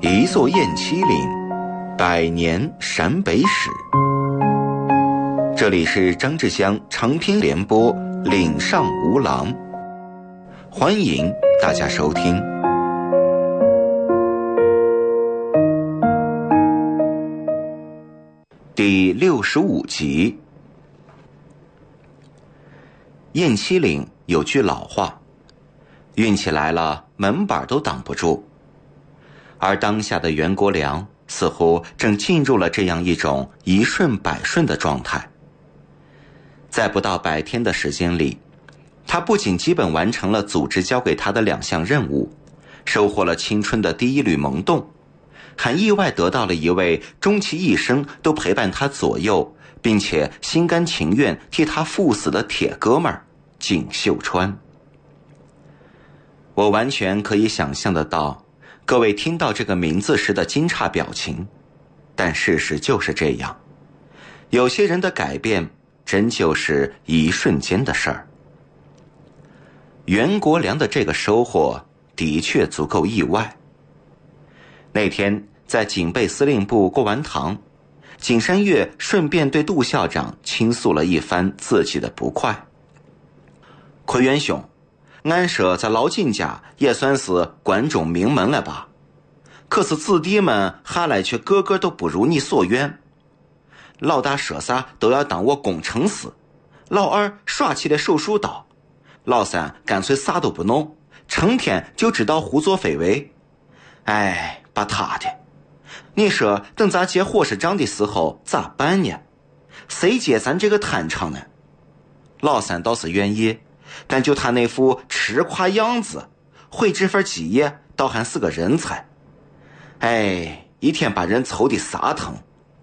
一座雁栖岭，百年陕北史。这里是张志香长篇联播《岭上无郎》，欢迎大家收听。第65集。雁栖岭有句老话，运气来了，门板都挡不住。而当下的袁国良似乎正进入了这样一种一顺百顺的状态。在不到100天的时间里，他不仅基本完成了组织交给他的2项任务，收获了青春的第一缕萌动，还意外得到了一位终其一生都陪伴他左右，并且心甘情愿替他赴死的铁哥们儿景秀川。我完全可以想象得到各位听到这个名字时的惊诧表情，但事实就是这样，有些人的改变真就是一瞬间的事儿。袁国良的这个收获的确足够意外。那天在警备司令部过完堂，景山月顺便对杜校长倾诉了一番自己的不快。奎元兄，俺说在老金家也算是关中名门了吧，可是子弟们下来却个个都不如你所愿。老大说啥都要当我工程师，老二耍起了手术刀，老三干脆啥都不弄，成天就知道胡作非为。哎，把他的，你说等咱接伙食账的时候咋办呢？谁接咱这个摊场呢？老三倒是愿意，但就他那副吃夸样子，会这份技业倒还是个人才。哎，一天把人愁得撒疼。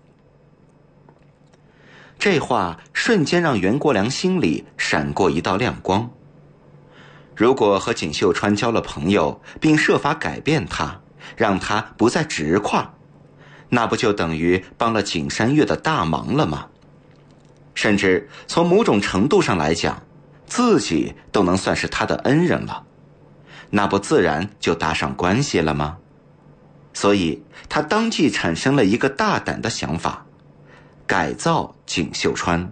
这话瞬间让袁国良心里闪过一道亮光。如果和景秀川交了朋友，并设法改变他，让他不再直跨，那不就等于帮了景山月的大忙了吗？甚至从某种程度上来讲，自己都能算是他的恩人了，那不自然就搭上关系了吗？所以他当即产生了一个大胆的想法，改造景秀川。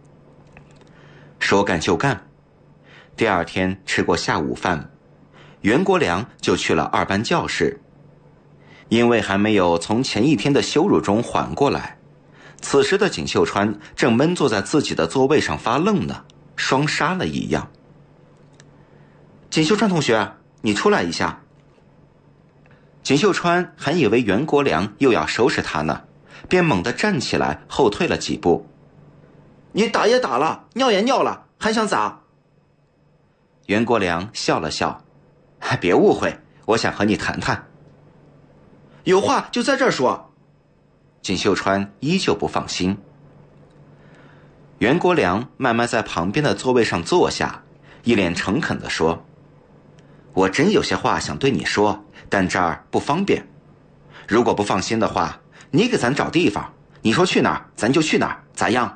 说干就干，第二天吃过下午饭，袁国良就去了2班教室。因为还没有从前一天的羞辱中缓过来，此时的景秀川正闷坐在自己的座位上发愣呢，双杀了一样。景秀川同学，你出来一下。景秀川还以为袁国良又要收拾他呢，便猛地站起来后退了几步。你打也打了，尿也尿了，还想咋？袁国良笑了笑，别误会，我想和你谈谈。有话就在这儿说。景秀川依旧不放心。袁国良慢慢在旁边的座位上坐下，一脸诚恳地说，我真有些话想对你说，但这儿不方便。如果不放心的话，你给咱找地方，你说去哪儿咱就去哪儿，咋样？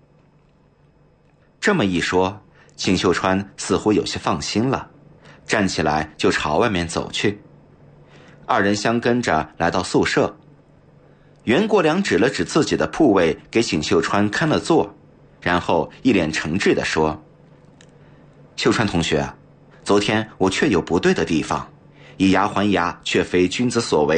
这么一说，景秀川似乎有些放心了，站起来就朝外面走去。2人相跟着来到宿舍，袁国良指了指自己的铺位给景秀川看了座，然后一脸诚挚地说，秀川同学，昨天我确有不对的地方，以牙还牙却非君子所为。